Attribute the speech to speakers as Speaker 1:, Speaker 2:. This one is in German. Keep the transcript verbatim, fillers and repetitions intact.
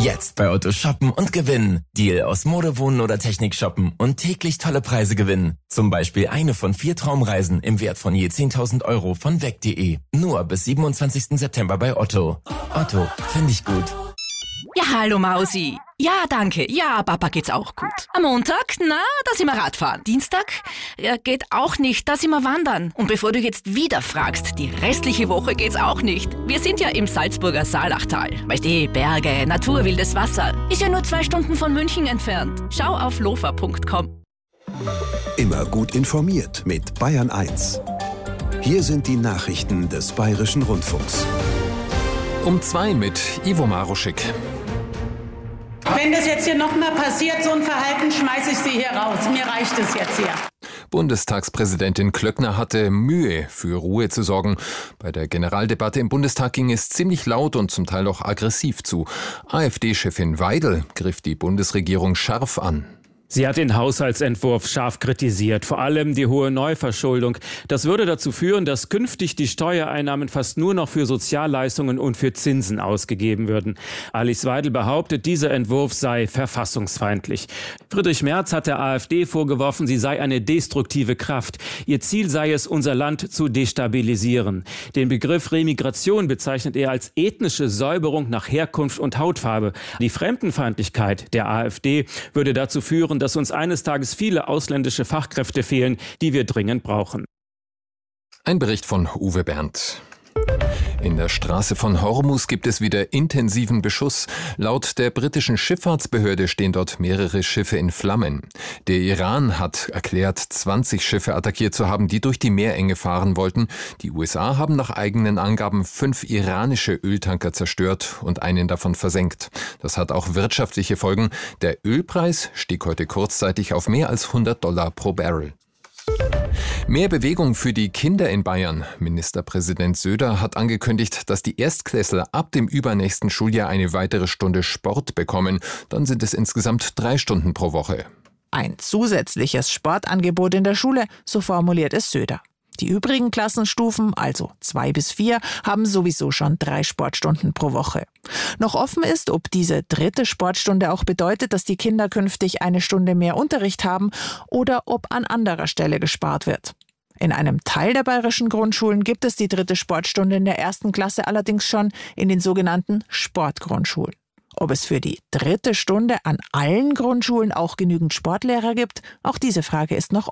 Speaker 1: Jetzt bei Otto shoppen und gewinnen. Deal aus Mode, Wohnen oder Technik shoppen und täglich tolle Preise gewinnen. Zum Beispiel eine von vier Traumreisen im Wert von je zehntausend Euro von weg punkt de. Nur bis siebenundzwanzigsten September bei Otto. Otto, finde ich gut.
Speaker 2: Ja, hallo Mausi. Ja, danke. Ja, Papa geht's auch gut. Am Montag, na, da sind wir Radfahren. Dienstag, ja, geht auch nicht, da sind wir wandern. Und bevor du jetzt wieder fragst, die restliche Woche geht's auch nicht. Wir sind ja im Salzburger Saalachtal. Weißt du, Berge, Natur, wildes Wasser. Ist ja nur zwei Stunden von München entfernt. Schau auf lofa punkt com.
Speaker 3: Immer gut informiert mit Bayern eins. Hier sind die Nachrichten des Bayerischen Rundfunks.
Speaker 4: Um zwei mit Ivo Maruschik.
Speaker 5: Wenn das jetzt hier nochmal passiert, so ein Verhalten, schmeiße ich Sie hier raus. Mir reicht es jetzt hier.
Speaker 4: Bundestagspräsidentin Klöckner hatte Mühe, für Ruhe zu sorgen. Bei der Generaldebatte im Bundestag ging es ziemlich laut und zum Teil auch aggressiv zu. AfD-Chefin Weidel griff die Bundesregierung scharf an.
Speaker 6: Sie hat den Haushaltsentwurf scharf kritisiert, vor allem die hohe Neuverschuldung. Das würde dazu führen, dass künftig die Steuereinnahmen fast nur noch für Sozialleistungen und für Zinsen ausgegeben würden. Alice Weidel behauptet, dieser Entwurf sei verfassungsfeindlich. Friedrich Merz hat der AfD vorgeworfen, sie sei eine destruktive Kraft. Ihr Ziel sei es, unser Land zu destabilisieren. Den Begriff Remigration bezeichnet er als ethnische Säuberung nach Herkunft und Hautfarbe. Die Fremdenfeindlichkeit der AfD würde dazu führen, dass uns eines Tages viele ausländische Fachkräfte fehlen, die wir dringend brauchen.
Speaker 4: Ein Bericht von Uwe Berndt. In der Straße von Hormuz gibt es wieder intensiven Beschuss. Laut der britischen Schifffahrtsbehörde stehen dort mehrere Schiffe in Flammen. Der Iran hat erklärt, zwanzig Schiffe attackiert zu haben, die durch die Meerenge fahren wollten. Die U S A haben nach eigenen Angaben fünf iranische Öltanker zerstört und einen davon versenkt. Das hat auch wirtschaftliche Folgen. Der Ölpreis stieg heute kurzzeitig auf mehr als hundert Dollar pro Barrel. Mehr Bewegung für die Kinder in Bayern. Ministerpräsident Söder hat angekündigt, dass die Erstklässler ab dem übernächsten Schuljahr eine weitere Stunde Sport bekommen. Dann sind es insgesamt drei Stunden pro Woche.
Speaker 7: Ein zusätzliches Sportangebot in der Schule, so formuliert es Söder. Die übrigen Klassenstufen, also zwei bis vier, haben sowieso schon drei Sportstunden pro Woche. Noch offen ist, ob diese dritte Sportstunde auch bedeutet, dass die Kinder künftig eine Stunde mehr Unterricht haben oder ob an anderer Stelle gespart wird. In einem Teil der bayerischen Grundschulen gibt es die dritte Sportstunde in der ersten Klasse allerdings schon in den sogenannten Sportgrundschulen. Ob es für die dritte Stunde an allen Grundschulen auch genügend Sportlehrer gibt, auch diese Frage ist noch